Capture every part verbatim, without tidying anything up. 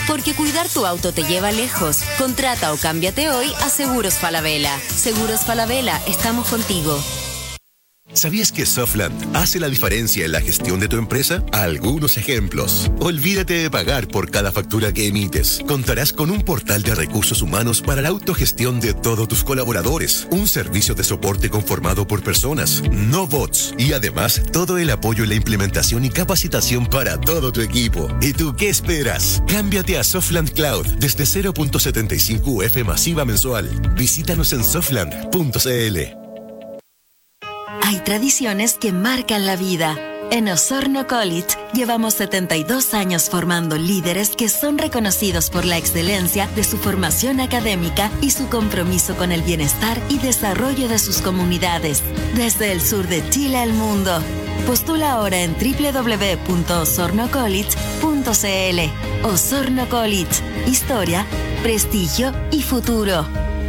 Porque cuidar tu auto te lleva lejos. Contrata o cámbiate hoy a Seguros Falabella. Seguros Falabella, estamos contigo. ¿Sabías que Softland hace la diferencia en la gestión de tu empresa? Algunos ejemplos. Olvídate de pagar por cada factura que emites. Contarás con un portal de recursos humanos para la autogestión de todos tus colaboradores. Un servicio de soporte conformado por personas, no bots. Y además, todo el apoyo en la implementación y capacitación para todo tu equipo. ¿Y tú qué esperas? Cámbiate a Softland Cloud desde cero punto setenta y cinco U F masiva mensual. Visítanos en softland punto c l. Hay tradiciones que marcan la vida. En Osorno College llevamos setenta y dos años formando líderes que son reconocidos por la excelencia de su formación académica y su compromiso con el bienestar y desarrollo de sus comunidades. Desde el sur de Chile al mundo. Postula ahora en doble u doble u doble u punto osorno college punto c l. Osorno College. Historia, prestigio y futuro.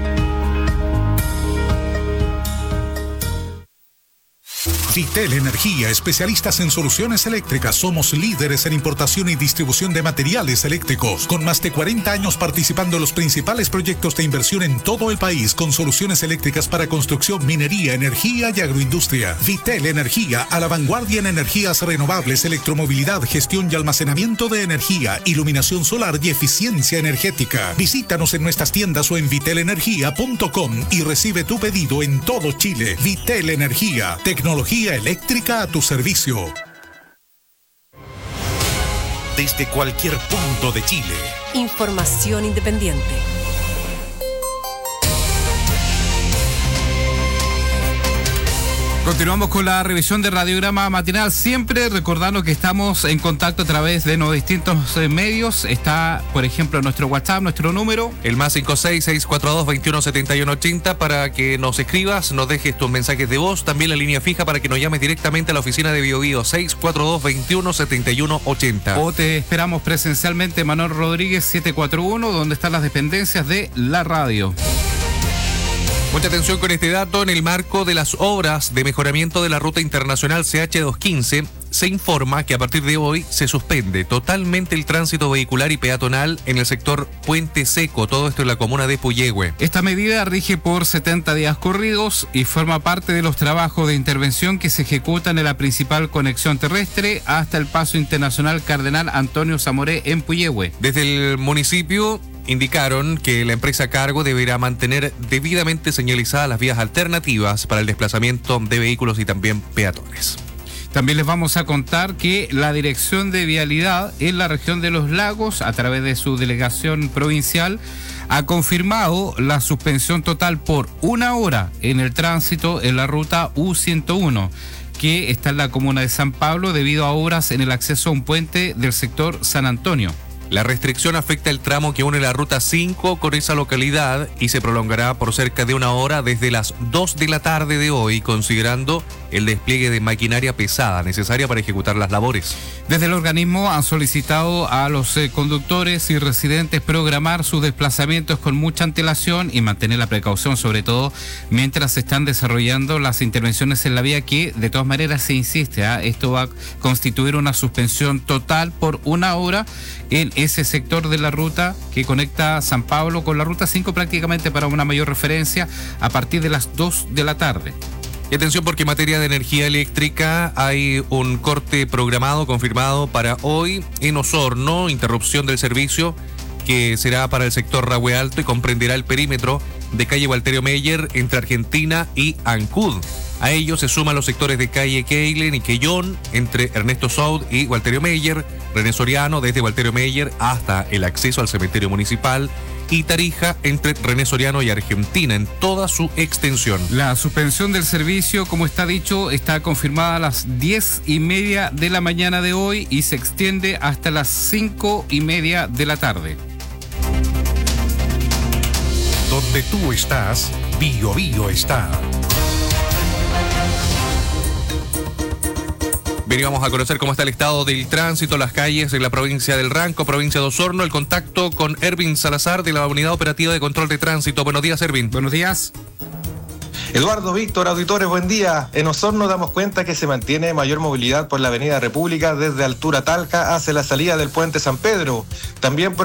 Vitel Energía, especialistas en soluciones eléctricas. Somos líderes en importación y distribución de materiales eléctricos. Con más de cuarenta años participando en los principales proyectos de inversión en todo el país, con soluciones eléctricas para construcción, minería, energía y agroindustria. Vitel Energía, a la vanguardia en energías renovables, electromovilidad, gestión y almacenamiento de energía, iluminación solar y eficiencia energética. Visítanos en nuestras tiendas o en vitel energía punto com y recibe tu pedido en todo Chile. Vitel Energía, tecnología eléctrica a tu servicio. Desde cualquier punto de Chile. Información independiente. Continuamos con la revisión de Radiograma Matinal, siempre recordando que estamos en contacto a través de los distintos eh, medios. Está, por ejemplo, nuestro WhatsApp, nuestro número. El más cinco seis, seis cuatro dos, veintiuno setenta y uno ochenta para que nos escribas, nos dejes tus mensajes de voz. También la línea fija para que nos llames directamente a la oficina de BioBio, seis cuatro dos, veintiuno setenta y uno ochenta. O te esperamos presencialmente, Manuel Rodríguez setecientos cuarenta y uno, donde están las dependencias de la radio. Mucha atención con este dato. En el marco de las obras de mejoramiento de la ruta internacional C H doscientos quince, se informa que a partir de hoy se suspende totalmente el tránsito vehicular y peatonal en el sector Puente Seco, todo esto en la comuna de Puyehue. Esta medida rige por setenta días corridos y forma parte de los trabajos de intervención que se ejecutan en la principal conexión terrestre hasta el paso internacional Cardenal Antonio Zamoré en Puyehue. Desde el municipio indicaron que la empresa a cargo deberá mantener debidamente señalizadas las vías alternativas para el desplazamiento de vehículos y también peatones. También les vamos a contar que la Dirección de Vialidad en la región de Los Lagos, a través de su delegación provincial, ha confirmado la suspensión total por una hora en el tránsito en la ruta U ciento uno, que está en la comuna de San Pablo debido a obras en el acceso a un puente del sector San Antonio. La restricción afecta el tramo que une la ruta cinco con esa localidad y se prolongará por cerca de una hora desde las dos de la tarde de hoy, considerando el despliegue de maquinaria pesada necesaria para ejecutar las labores. Desde el organismo han solicitado a los eh, conductores y residentes programar sus desplazamientos con mucha antelación y mantener la precaución, sobre todo mientras se están desarrollando las intervenciones en la vía, que de todas maneras se insiste, ¿eh? Esto va a constituir una suspensión total por una hora en ese sector de la ruta que conecta San Pablo con la ruta cinco, prácticamente para una mayor referencia a partir de las dos de la tarde. Y atención, porque en materia de energía eléctrica hay un corte programado, confirmado para hoy en Osorno, interrupción del servicio que será para el sector Rahue Alto y comprenderá el perímetro de calle Walterio Meyer entre Argentina y Ancud. A ello se suman los sectores de calle Keilen y Quellón entre Ernesto Saud y Walterio Meyer, René Soriano desde Walterio Meyer hasta el acceso al cementerio municipal, y Tarija entre René Soriano y Argentina en toda su extensión. La suspensión del servicio, como está dicho, está confirmada a las diez y media de la mañana de hoy y se extiende hasta las cinco y media de la tarde. Donde tú estás, BioBio está. Bien, y vamos a conocer cómo está el estado del tránsito, las calles en la provincia del Ranco, provincia de Osorno. El contacto con Ervin Salazar de la Unidad Operativa de Control de Tránsito. Buenos días, Ervin. Buenos días. Eduardo, Víctor, auditores, buen día. En Osorno damos cuenta que se mantiene mayor movilidad por la avenida República desde Altura Talca hacia la salida del puente San Pedro. También por